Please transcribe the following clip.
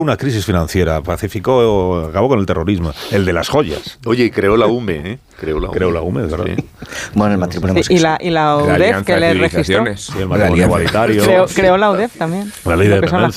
una crisis financiera, pacificó, acabó con el terrorismo, el de las joyas. Oye, y creó la UME, ¿eh? Creó la UME, ¿verdad? Sí. Bueno, el matrimonio y la UDEF que le registró. Sí, el matrimonio igualitario. Creó la UDEF también. La ley de dependencia.